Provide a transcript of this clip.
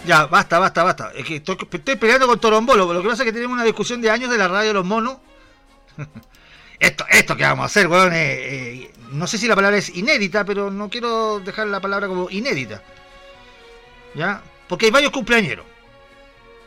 Ya, basta. Es que estoy peleando con Torombolo. Lo que pasa es que tenemos una discusión de años de la radio de los monos. Esto que vamos a hacer, weón, no sé si la palabra es inédita, pero no quiero dejar la palabra como inédita. ¿Ya? Porque hay varios cumpleañeros.